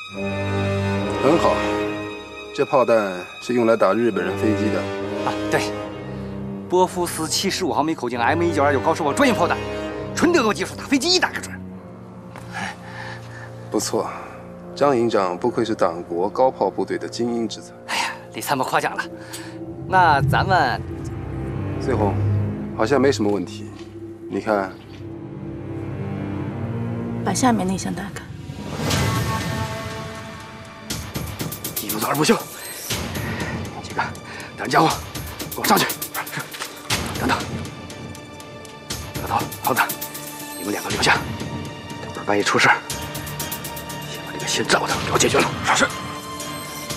很好，这炮弹是用来打日本人飞机的。 啊，对，波夫斯75毫米口径 M1929高射炮专用炮弹，纯德国技术，打飞机一打个准。 不错，张营长不愧是党国高炮部队的精英之才。 哎呀，李参谋夸奖了。那咱们， 穗红，好像没什么问题。你看， 把下面那箱打开。 一路走二不休。几个带着家伙，跟我上去。等等，大头、胖子，你们两个留下。等会儿万一出事，先把这个线罩上，给我解决了。是。